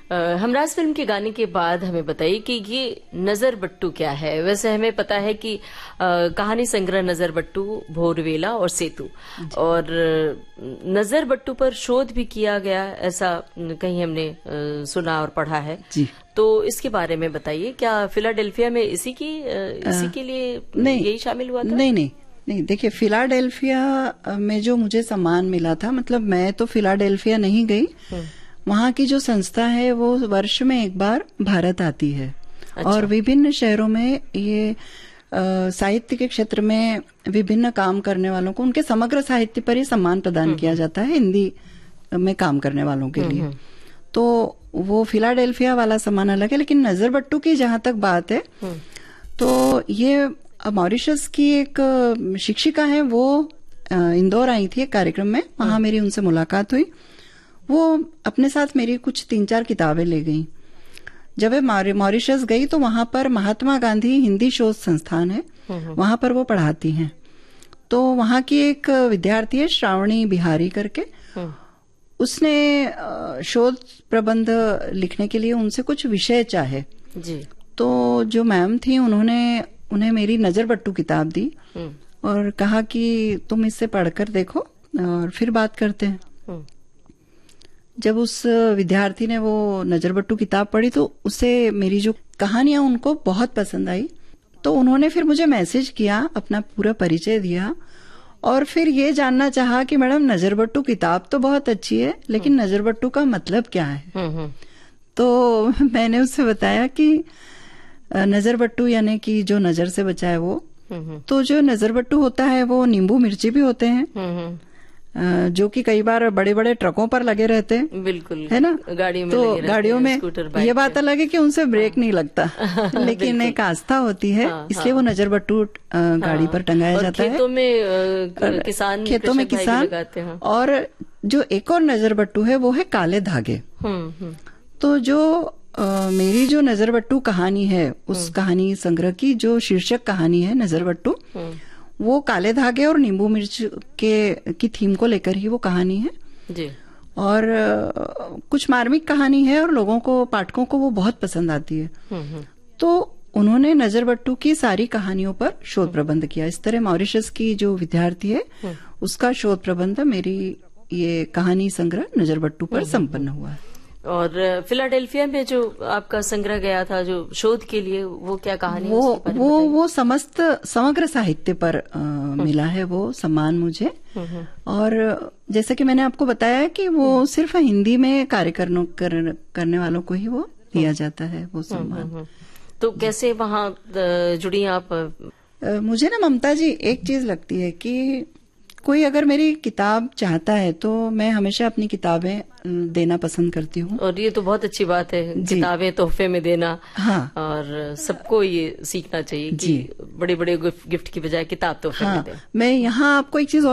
Humraaz film के गाने के बाद हमें बताइए कि ये नजर बट्टू क्या है। वैसे हमें पता है कि कहानी संग्रह नजर बट्टू, भोरवेला और सेतु, और नजर बट्टू पर शोध भी किया गया, ऐसा कहीं हमने सुना और पढ़ा है जी। तो इसके बारे में बताइए, क्या फिलाडेल्फिया में इसी के लिए यही शामिल हुआ था? नहीं, देखिए, फिलाडेल्फिया में जो मुझे सम्मान मिला था, मतलब मैं तो फिलाडेल्फिया नहीं गई, वहाँ की जो संस्था है वो वर्ष में एक बार भारत आती है। अच्छा। और विभिन्न शहरों में ये साहित्य के क्षेत्र में विभिन्न काम करने वालों को उनके समग्र साहित्य पर ही सम्मान प्रदान किया जाता है, हिंदी में काम करने वालों के लिए। तो वो फिलाडेल्फिया वाला सम्मान अलग है, लेकिन नजर बट्टू की जहां तक बात है तो ये मॉरिशस की एक शिक्षिका है, वो इंदौर आई थी एक कार्यक्रम में, वहां मेरी उनसे मुलाकात हुई। वो अपने साथ मेरी कुछ 3-4 किताबें ले गई। जब वे मॉरिशस गई तो वहां पर महात्मा गांधी हिंदी शोध संस्थान है, वहां पर वो पढ़ाती हैं। तो वहां की एक विद्यार्थी है श्रावणी बिहारी करके, उसने शोध प्रबंध लिखने के लिए उनसे कुछ विषय चाहे जी। तो जो मैम थी उन्हें मेरी नजर बट्टू किताब दी और कहा कि तुम इससे पढ़कर देखो और फिर बात करते हैं। जब उस विद्यार्थी ने वो नजर बट्टू किताब पढ़ी तो उसे मेरी जो कहानियां उनको बहुत पसंद आई। तो उन्होंने फिर मुझे मैसेज किया, अपना पूरा परिचय दिया और फिर ये जानना चाहा कि मैडम नजर बट्टू किताब तो बहुत अच्छी है, लेकिन नजर बट्टू का मतलब क्या है। तो मैंने उससे बताया कि नजर बट्टू यानी कि जो नजर से बचा है वो, तो जो नजर बट्टू होता है वो नींबू मिर्ची भी होते हैं, जो कि कई बार बड़े बड़े ट्रकों पर लगे रहते हैं, बिल्कुल, है ना, गाड़ियों में। तो गाड़ियों में ये बात अलग है कि उनसे ब्रेक नहीं लगता, लेकिन एक आस्था होती है, इसलिए वो नजर बट्टू गाड़ी पर टंगाया जाता है। खेतों में किसान लगाते हैं। और जो एक और नजर बट्टू है वो है काले धागे। तो जो मेरी जो नजर बट्टू कहानी है, उस कहानी संग्रह की जो शीर्षक कहानी है नजर बट्टू, वो काले धागे और नींबू मिर्च की थीम को लेकर ही वो कहानी है जी। और कुछ मार्मिक कहानी है और लोगों को, पाठकों को वो बहुत पसंद आती है। तो उन्होंने नजर बट्टू की सारी कहानियों पर शोध प्रबंध किया। इस तरह मॉरिशस की जो विद्यार्थी है उसका शोध प्रबंध मेरी ये कहानी संग्रह नजर बट्टू पर संपन्न हुआ है। और फिलाडेल्फिया में जो आपका संग्रह गया था जो शोध के लिए, वो क्या कहानी? वो समग्र साहित्य पर मिला है वो सम्मान मुझे। और जैसे कि मैंने आपको बताया कि वो सिर्फ हिंदी में कार्य करने वालों को ही वो दिया जाता है वो सम्मान। तो कैसे वहाँ जुड़ी आप? मुझे ना ममता जी एक चीज लगती है कि कोई अगर मेरी किताब चाहता है तो मैं हमेशा अपनी किताबें देना पसंद करती हूँ। और ये तो बहुत अच्छी बात है, किताबें तोहफे में देना। हाँ। और सबको ये सीखना चाहिए कि बड़े बड़े गिफ्ट की बजाय किताब तोहफे में दें। मैं यहाँ आपको एक चीज